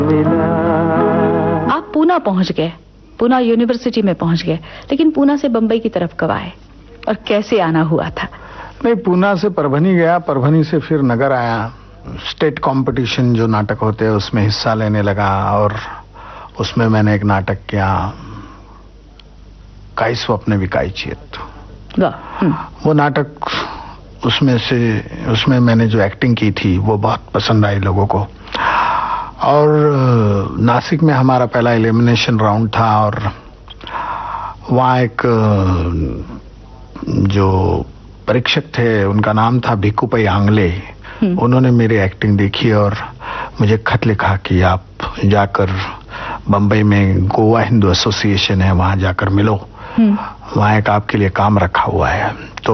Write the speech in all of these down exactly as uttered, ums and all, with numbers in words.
आप पूना पहुंच गए, पूना यूनिवर्सिटी में पहुंच गए, लेकिन पूना से बंबई की तरफ कब आए और कैसे आना हुआ था? नहीं, पूना से परभनी गया, परभनी से फिर नगर आया। स्टेट कंपटीशन जो नाटक होते हैं उसमें हिस्सा लेने लगा और उसमें मैंने एक नाटक किया, काई स्वप्न विकाई चेत। वो नाटक, उसमें से उसमें मैंने जो एक्टिंग की थी वो बहुत पसंद आई लोगों को। और नासिक में हमारा पहला एलिमिनेशन राउंड था और वहाँ एक जो परीक्षक थे उनका नाम था भिक्कूपई आंगले। उन्होंने मेरी एक्टिंग देखी और मुझे खत लिखा कि आप जाकर बंबई में गोवा हिंदू एसोसिएशन है, वहां जाकर मिलो, वहां एक आपके लिए काम रखा हुआ है। तो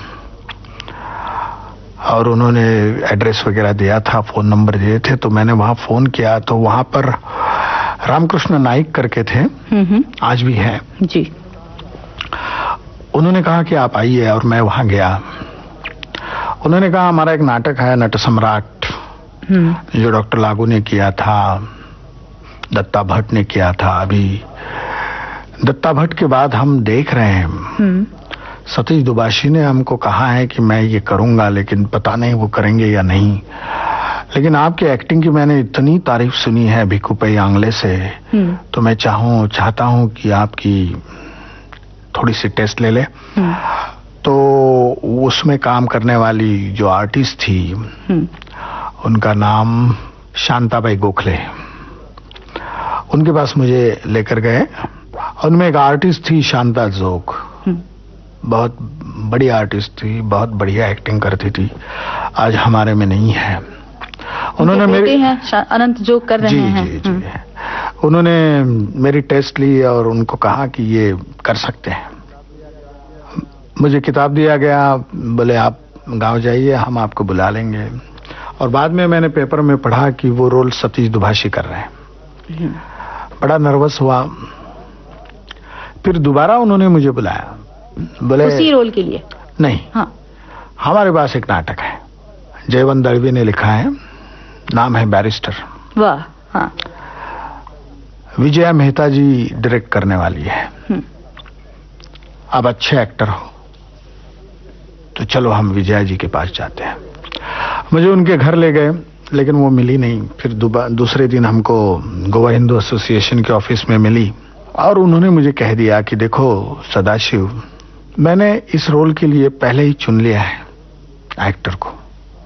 और उन्होंने एड्रेस वगैरह दिया था, फोन नंबर दिए थे, तो मैंने वहां फोन किया तो वहां पर रामकृष्ण नाइक करके थे, आज भी हैं जी। उन्होंने कहा कि आप आइए और मैं वहां गया। उन्होंने कहा हमारा एक नाटक है नट सम्राट, जो डॉक्टर लागू ने किया था, दत्ता भट्ट ने किया था। अभी दत्ता भट्ट के बाद हम देख रहे हैं, सतीश दुबाशी ने हमको कहा है कि मैं ये करूंगा, लेकिन पता नहीं वो करेंगे या नहीं। लेकिन आपकी एक्टिंग की मैंने इतनी तारीफ सुनी है भिक्कूपई आंगले से, तो मैं चाहूं चाहता हूं कि आपकी थोड़ी सी टेस्ट ले ले। तो उसमें काम करने वाली जो आर्टिस्ट थी उनका नाम शांताबाई गोखले, उनके पास मुझे लेकर गए। उनमें एक आर्टिस्ट थी शांता जोग, बहुत बड़ी आर्टिस्ट थी, बहुत बढ़िया एक्टिंग करती थी, आज हमारे में नहीं है। उन्होंने मेरी हैं अनंत जो कर रहे जी, हैं जी जी उन्होंने मेरी टेस्ट ली और उनको कहा कि ये कर सकते हैं। मुझे किताब दिया गया, बोले आप गांव जाइए, हम आपको बुला लेंगे। और बाद में मैंने पेपर में पढ़ा कि वो रोल सतीश दुभाषी कर रहे हैं। बड़ा नर्वस हुआ। फिर दोबारा उन्होंने मुझे बुलाया, बोले उसी रोल के लिए? नहीं, हाँ, हमारे पास एक नाटक है, जयवंत दळवी ने लिखा है, नाम है बैरिस्टर। वाह। हाँ। विजया मेहता जी डायरेक्ट करने वाली है। आप अच्छे एक्टर हो तो चलो हम विजया जी के पास जाते हैं। मुझे उनके घर ले गए, लेकिन वो मिली नहीं। फिर दूसरे दिन हमको गोवा हिंदू एसोसिएशन के ऑफिस में मिली और उन्होंने मुझे कह दिया कि देखो सदाशिव, मैंने इस रोल के लिए पहले ही चुन लिया है एक्टर को,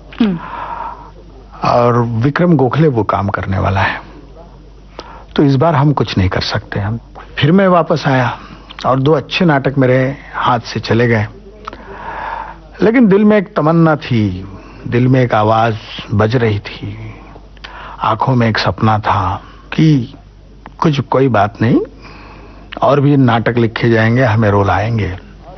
और विक्रम गोखले वो काम करने वाला है, तो इस बार हम कुछ नहीं कर सकते हम। फिर मैं वापस आया और दो अच्छे नाटक मेरे हाथ से चले गए, लेकिन दिल में एक तमन्ना थी, दिल में एक आवाज बज रही थी, आंखों में एक सपना था कि कुछ कोई बात नहीं, और भी नाटक लिखे जाएंगे, हमें रोल आएंगे।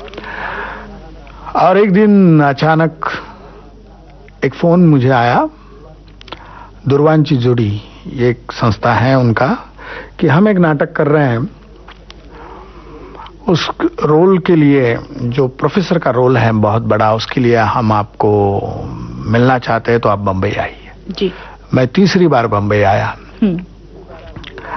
और एक दिन अचानक एक फोन मुझे आया, दुर्वांची जोड़ी एक संस्था है उनका, कि हम एक नाटक कर रहे हैं, उस रोल के लिए जो प्रोफेसर का रोल है बहुत बड़ा, उसके लिए हम आपको मिलना चाहते हैं, तो आप बम्बई आइए। जी। मैं तीसरी बार बम्बई आया।